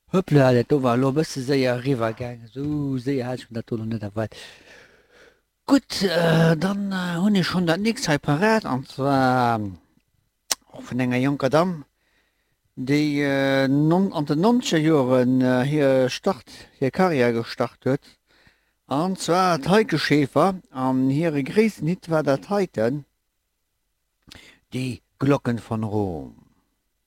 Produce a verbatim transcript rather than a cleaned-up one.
Hoppla, dat war lo bist sehr Rivergang. So sehr hat ich dat net erwart. Gut, äh, dann äh, hun ich schon dat nix parat an zwar auch von enger Junker Dam, die äh, non, an den nonsche Joren äh, hier start hier Karriere gestart huet. An zwar Heike Schäfer an hier Gries nicht war der Titan die Glocken von Rom.